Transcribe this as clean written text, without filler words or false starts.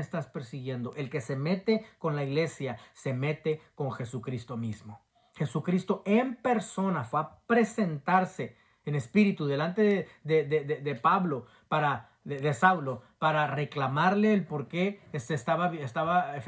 estás persiguiendo. El que se mete con la iglesia se mete con Jesucristo mismo. Jesucristo en persona fue a presentarse en espíritu delante de Pablo, de Saulo, para reclamarle el por qué estaba